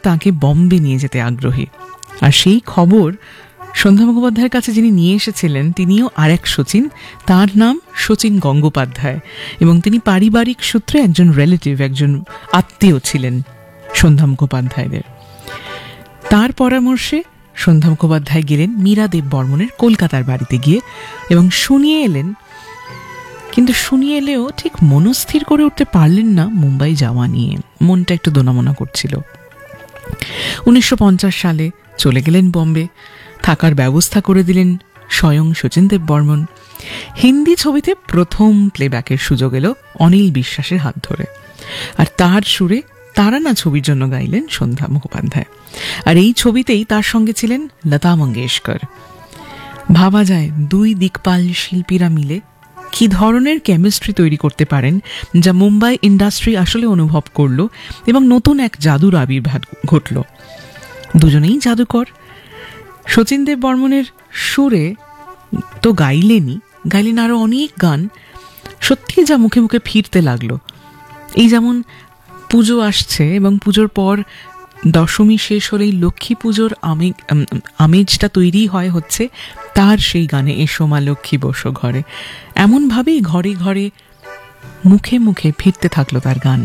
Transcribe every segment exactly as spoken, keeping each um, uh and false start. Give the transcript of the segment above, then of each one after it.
তাকে বম্বে নিয়ে যেতে আগ্রহী। আর সেই খবর সন্ধ্যা মুখোপাধ্যায়ের কাছে যিনি নিয়ে এসেছিলেন তিনিও আরেক শচীন, তার নাম শচীন গঙ্গোপাধ্যায়, এবং তিনি পারিবারিক সূত্রে একজন রিলেটিভ, একজন আত্মীয় ছিলেন সন্ধ্যা মুখোপাধ্যায়দের। তার পরামর্শে সন্ধ্যা মুখোপাধ্যায় গেলেন মীরা দেব বর্মনের কলকাতার বাড়িতে গিয়ে এবং শুনিয়ে এলেন, কিন্তু শুনিয়ে এলেও ঠিক মনস্থির করে উঠতে পারলেন না মুম্বাই যাওয়া নিয়ে, মনটা একটু দোনামোনা করছিল। উনিশশো পঞ্চাশ সালে চলে গেলেন বম্বে, থাকার ব্যবস্থা করে দিলেন স্বয়ং শচীন দেব বর্মন। হিন্দি ছবিতে প্রথম প্লেব্যাকের সুযোগ এলো অনিল বিশ্বাসের হাত ধরে, আর তার সুরে তারানা ছবির জন্য গাইলেন সন্ধ্যা মুখোপাধ্যায়। আর এই ছবিতেই তার সঙ্গে ছিলেন লতা মঙ্গেশকর। ভাবা যায় দুই দিকপাল শিল্পীরা মিলে কি ধরনের কেমিস্ট্রি তৈরি করতে পারেন, যা মুম্বাই ইন্ডাস্ট্রি আসলে অনুভব করল এবং নতুন এক জাদুর আবির্ভাব ঘটল। দুজনেই জাদুকর। শচীন দেব বর্মনের সুরে তো গাইলেনই, গাইলেন আরো অনেক গান, সত্যি যা মুখে মুখে ফিরতে লাগলো। এই যেমন পুজো আসছে এবং পুজোর পর দশমী শেষ হলেই লক্ষ্মী পুজোর আমেজ আমেজটা তৈরি হয় হচ্ছে তার সেই গানে এসো মা লক্ষ্মী বসো ঘরে, এমনভাবেই ঘরে ঘরে মুখে মুখে ফিরতে থাকলো তার গান।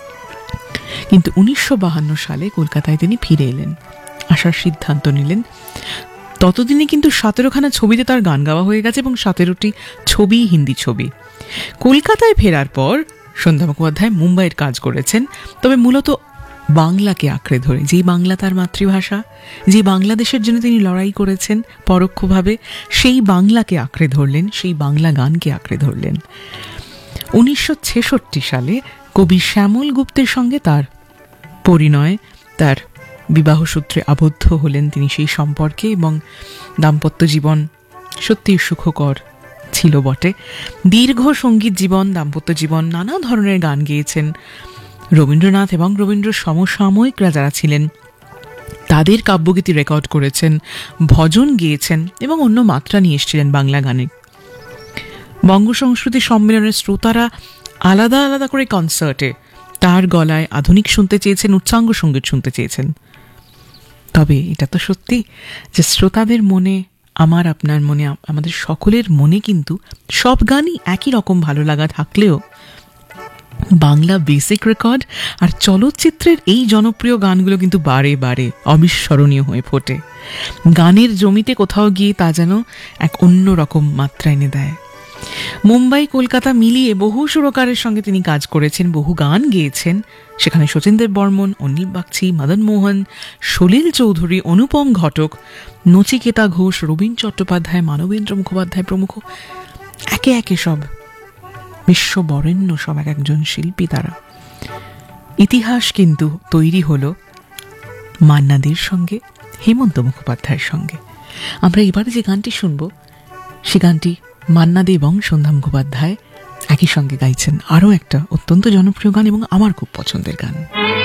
কিন্তু উনিশশো বাহান্ন সালে কলকাতায় তিনি ফিরে এলেন, আসার সিদ্ধান্ত নিলেন। ততদিনে কিন্তু সতেরোখানা ছবিতে তার গান গাওয়া হয়ে গেছে এবং সতেরোটি ছবি হিন্দি ছবি। কলকাতায় ফেরার পর সন্ধ্যা মুখোপাধ্যায় মুম্বাইয়ের কাজ করেছেন, তবে মূলত বাংলাকে আঁকড়ে ধরে, যেই বাংলা তার মাতৃভাষা, যে বাংলাদেশের জন্য তিনি লড়াই করেছেন পরোক্ষভাবে, সেই বাংলাকে আঁকড়ে ধরলেন, সেই বাংলা গানকে আঁকড়ে ধরলেন। উনিশশো ছেষট্টি সালে কবি শ্যামল গুপ্তের সঙ্গে তার পরিণয়, তার বিবাহসূত্রে আবদ্ধ হলেন তিনি সেই সম্পর্কে, এবং দাম্পত্য জীবন সত্যি সুখকর ছিল বটে। দীর্ঘ সঙ্গীত জীবন, দাম্পত্য জীবন, নানা ধরনের গান গেয়েছেন। রবীন্দ্রনাথ এবং রবীন্দ্র সমসাময়িকরা যারা ছিলেন তাদের কাব্যগীতি রেকর্ড করেছেন, ভজন গেয়েছেন এবং অন্য মাত্রা নিয়ে এসেছিলেন বাংলা গানে। বঙ্গ সংস্কৃতি সম্মেলনের শ্রোতারা আলাদা আলাদা করে কনসার্টে তার গলায় আধুনিক শুনতে চেয়েছেন, উচ্চাঙ্গ সঙ্গীত শুনতে চেয়েছেন। তবে এটা তো সত্যি যে শ্রোতাদের মনে, আমার আপনার মনে, আমাদের সকলের মনে কিন্তু সব গানই একই রকম ভালো লাগা থাকলেও বাংলা বেসিক রেকর্ড আর চলচ্চিত্রের এই জনপ্রিয় গানগুলো কিন্তু বারে বারে অবিস্মরণীয় হয়ে ফোটে। গানের জমিতে কোথাও গিয়ে তা যেন এক অন্য রকম মাত্রা এনে দেয়। মুম্বাই কলকাতা মিলিয়ে বহু সুরকারের সঙ্গে তিনি কাজ করেছেন, বহু গান গেয়েছেন। সেখানে শচীন দেব বর্মন, অনিল বাগচি, মদন মোহন, সলিল চৌধুরী, অনুপম ঘটক, নচিকেতা ঘোষ, রবীন চট্টোপাধ্যায়, মানবেন্দ্র মুখোপাধ্যায় প্রমুখ একে একে সব বিশ্ববরেণ্য সব এক একজন শিল্পী তারা। ইতিহাস কিন্তু তৈরি হলো মান্না দের সঙ্গে, হেমন্ত মুখোপাধ্যায়ের সঙ্গে। আমরা এবারে যে গানটি শুনবো সে গানটি মান্না দে এবং সন্ধ্যা মুখোপাধ্যায় একই সঙ্গে গাইছেন, আরও একটা অত্যন্ত জনপ্রিয় গান এবং আমার খুব পছন্দের গান।